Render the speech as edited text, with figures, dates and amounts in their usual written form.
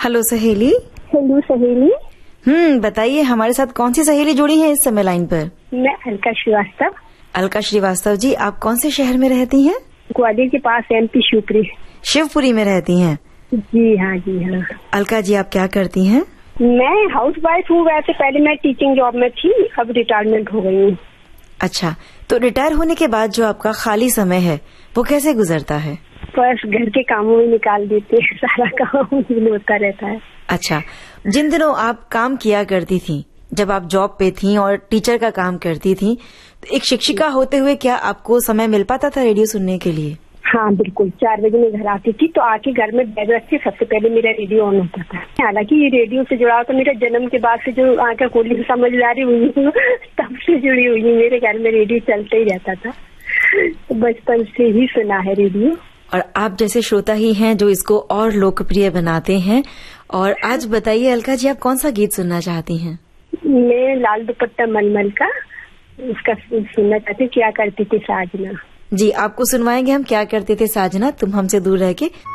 Hello सहेली। Hello सहेली। बताइए हमारे साथ कौन सी सहेली जुड़ी है इस समय लाइन पर? मैं अलका श्रीवास्तव। अलका श्रीवास्तव जी, आप कौन से शहर में रहती हैं? ग्वालियर के पास MP शिवपुरी। शिवपुरी में रहती हैं? जी हाँ जी हाँ। अलका जी, आप क्या करती हैं? मैं हाउस वाइफ हूँ। वैसे पहले मैं टीचिंग जॉब में थी, अब रिटायरमेंट हो गई हूँ। अच्छा, तो रिटायर होने के बाद जो आपका खाली समय है वो कैसे गुजरता है? बस घर के कामों में निकाल देते हैं, सारा काम होता रहता है। अच्छा, जिन दिनों आप काम किया करती थी, जब आप जॉब पे थी और टीचर का काम करती थी, तो एक शिक्षिका होते हुए क्या आपको समय मिल पाता था रेडियो सुनने के लिए? हाँ बिल्कुल, 4 बजे मैं घर आती थी तो आके घर में बैग रखती, सबसे पहले मेरा रेडियो ऑन होता था। हालांकि ये रेडियो से जुड़ा तो मेरा जन्म के बाद से जो आकर कोली समझदारी हुई तब से जुड़ी हुई है। मेरे घर में रेडियो चलता ही रहता था, तो बचपन से ही सुना है रेडियो। और आप जैसे श्रोता ही हैं जो इसको और लोकप्रिय बनाते हैं। और आज बताइए अलका जी, आप कौन सा गीत सुनना चाहती हैं? मैं लाल दुपट्टा मलमल का उसका सुनना चाहती हूँ, क्या करती थी साजना। जी, आपको सुनवाएंगे हम क्या करते थे साजना तुम हमसे दूर रह के।